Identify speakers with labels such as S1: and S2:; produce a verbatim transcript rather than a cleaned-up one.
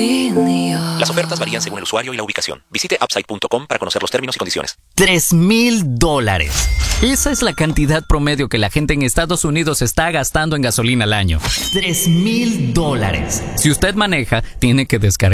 S1: Las ofertas varían según el usuario y la ubicación. Visite upside punto com para conocer los términos y condiciones.
S2: Tres mil dólares. Esa es la cantidad promedio que la gente en Estados Unidos está gastando en gasolina al año. Tres mil dólares. Si usted maneja, tiene que descargar